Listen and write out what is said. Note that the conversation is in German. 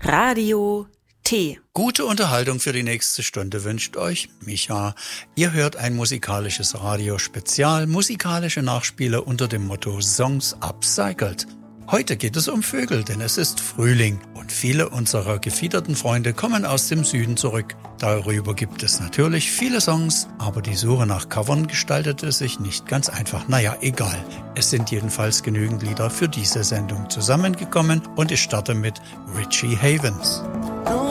Radio T. Gute Unterhaltung für die nächste Stunde wünscht euch Micha. Ihr hört ein musikalisches Radiospezial, musikalische Nachspiele unter dem Motto Songs Upcycled. Heute geht es um Vögel, denn es ist Frühling und viele unserer gefiederten Freunde kommen aus dem Süden zurück. Darüber gibt es natürlich viele Songs, aber die Suche nach Covern gestaltete sich nicht ganz einfach. Naja, egal. Es sind jedenfalls genügend Lieder für diese Sendung zusammengekommen und ich starte mit Richie Havens.